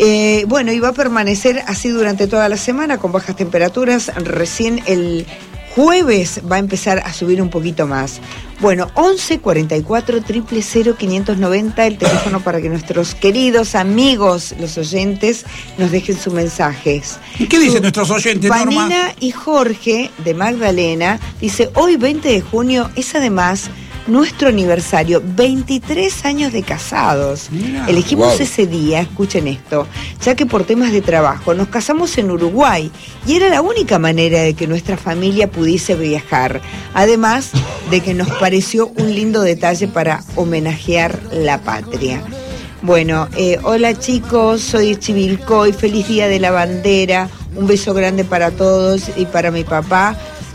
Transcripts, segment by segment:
Bueno, y va a permanecer así durante toda la semana con bajas temperaturas. Recién el jueves va a empezar a subir un poquito más. Bueno, 11 44 000 590, el teléfono para que nuestros queridos amigos, los oyentes, nos dejen sus mensajes. ¿Qué dicen nuestros oyentes, Norma? Vanina y Jorge, de Magdalena, dice, hoy 20 de junio es además nuestro aniversario, 23 años de casados. Mira, elegimos ese día, escuchen esto, ya que por temas de trabajo nos casamos en Uruguay y era la única manera de que nuestra familia pudiese viajar, además de que nos pareció un lindo detalle para homenajear la patria. Bueno, hola chicos, soy Chivilcoy, feliz día de la bandera, un beso grande para todos y para mi papá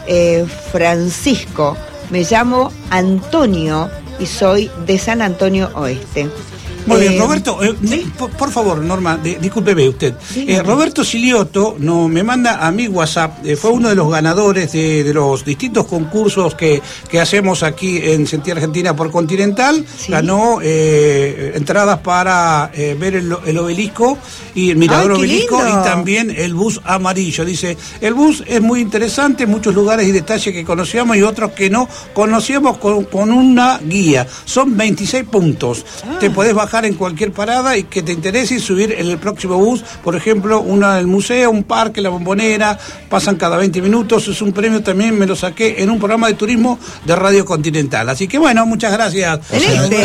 Francisco. Me llamo Antonio y soy de San Antonio Oeste. Muy bien, Roberto, ¿sí? por favor, Norma, discúlpeme usted. Sí, Roberto Siliotto me manda a mi WhatsApp, fue uno de los ganadores de los distintos concursos que hacemos aquí en Sentí Argentina por Continental. ¿Sí? Ganó entradas para ver el obelisco y el mirador obelisco y también el bus amarillo. Dice, el bus es muy interesante, muchos lugares y detalles que conocíamos y otros que no conocíamos con una guía. Son 26 puntos. Te podés bajar en cualquier parada y que te interese y subir en el próximo bus, por ejemplo, una del museo, un parque, la Bombonera, pasan cada 20 minutos, es un premio, también me lo saqué en un programa de turismo de Radio Continental. Así que bueno, muchas gracias. En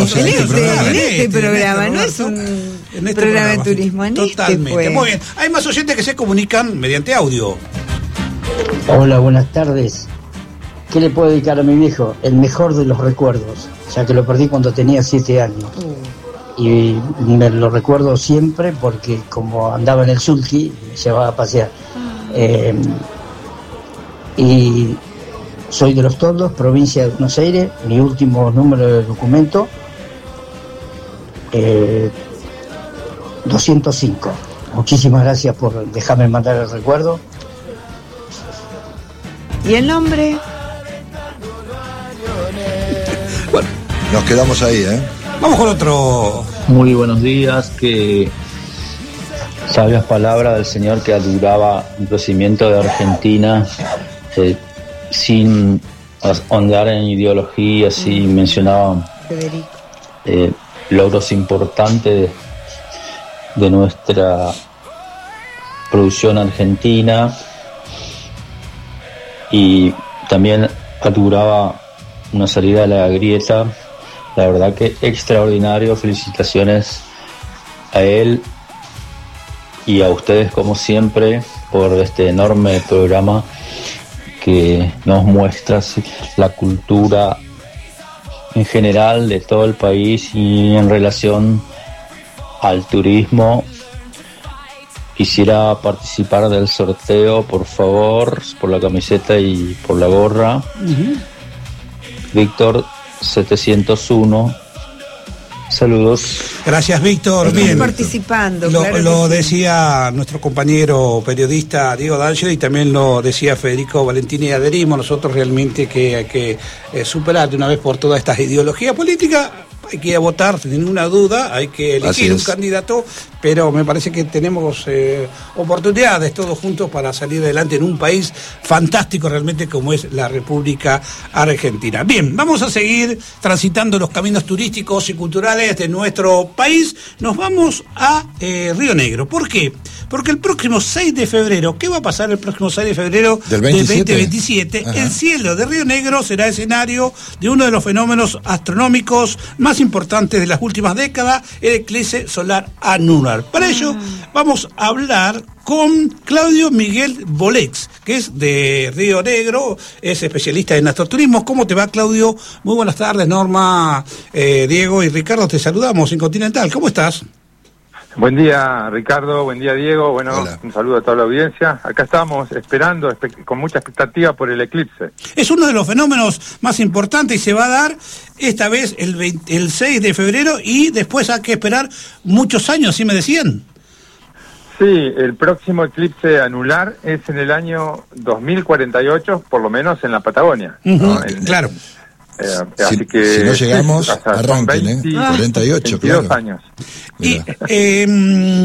este programa, no es un programa de turismo, totalmente. Muy bien, hay más oyentes que se comunican mediante audio. Hola, buenas tardes. ¿Qué le puedo dedicar a mi viejo? El mejor de los recuerdos, ya que lo perdí cuando tenía 7 años. Y me lo recuerdo siempre porque como andaba en el sulky, me llevaba a pasear. Y soy de Los Toldos, provincia de Buenos Aires, mi último número de documento, 205. Muchísimas gracias por dejarme mandar el recuerdo. ¿Y el nombre? Bueno, nos quedamos ahí, Vamos con otro. Muy buenos días, que sabias palabras del señor que adoraba un crecimiento de Argentina sin ahondar en ideología, así mencionaba logros importantes de nuestra producción argentina y también adoraba una salida de la grieta. La verdad que extraordinario, felicitaciones a él y a ustedes como siempre por este enorme programa que nos muestra la cultura en general de todo el país y en relación al turismo. Quisiera participar del sorteo, por favor, por la camiseta y por la gorra. Víctor 701. Saludos. Gracias, Víctor. Estás bien participando. Lo decía nuestro compañero periodista Diego D'Angelo y también lo decía Federico Valentini y adherimos nosotros realmente que hay que superar de una vez por todas estas ideologías políticas. Hay que ir a votar sin ninguna duda, hay que elegir un candidato, pero me parece que tenemos oportunidades todos juntos para salir adelante en un país fantástico realmente como es la República Argentina. Bien, vamos a seguir transitando los caminos turísticos y culturales de nuestro país. Nos vamos a Río Negro. ¿Por qué? Porque el próximo 6 de febrero, ¿qué va a pasar el próximo 6 de febrero del 2027? El cielo de Río Negro será escenario de uno de los fenómenos astronómicos más importantes de las últimas décadas, el eclipse solar anular. Para ello vamos a hablar con Claudio Miguel Bolex, que es de Río Negro, es especialista en astroturismo. ¿Cómo te va, Claudio? Muy buenas tardes, Norma, Diego y Ricardo, te saludamos en Continental. ¿Cómo estás? Buen día, Ricardo, buen día, Diego. Bueno, hola. Un saludo a toda la audiencia. Acá estamos esperando con mucha expectativa por el eclipse. Es uno de los fenómenos más importantes y se va a dar esta vez el 6 de febrero y después hay que esperar muchos años, ¿sí me decían? Sí, el próximo eclipse anular es en el año 2048, por lo menos en la Patagonia. ¿No? Claro. Así que si no llegamos, arranquen, 48, 22 años. Y